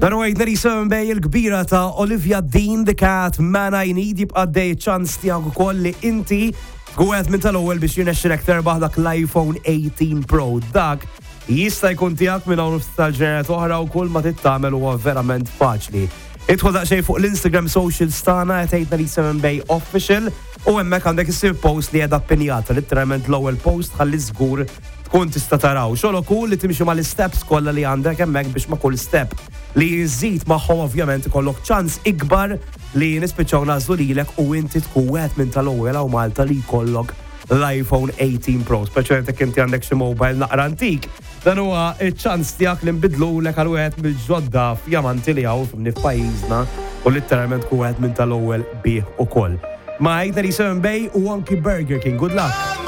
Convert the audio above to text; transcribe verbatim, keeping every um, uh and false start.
Dan u għajdna li sembej il-kbira ta' Olivia Dean The Cat Man I Need jibqa' dej ċans tiegħek ukoll li inti tkun minn tal-ewwel biex jirnexxilek terbaħ dak l-iPhone eighteen Pro. Dak jista' jkun tiegħek minn hawn tal-ġenerat oħra u kull ma tittamel huwa verament faċli. Idħol daqsxejn fuq l-Instagram socials tagħna qed tgħidna li sembej official u hemmhekk għandek issir post li qiegħda appinjata litteralment l-ewwel post ħalli żgur tkun tista' taraw. Xogħol ukoll li timxi mal-steps kollha li għandek hemmhekk biex ma' kull step li jżid magħhom ovvjament ikollok ċans ikbar li nispiċċaw nażlu lilek u inti tkun wieħed minn tal-ewwel hawn Malta li jkollok l-iPhone eighteen Pro. Speċjalment jekk inti għandek xi mobile naqra antik, dan huwa ċ-ċans tiegħek li nbidlulek għal wieħed mill-ġodda f'jamanti li hawn f'pajjiżna u litteralment tkun wieħed minn tal-ewwel bih ukoll. Ma' għajdna li sembej u anki Burger King. Good luck!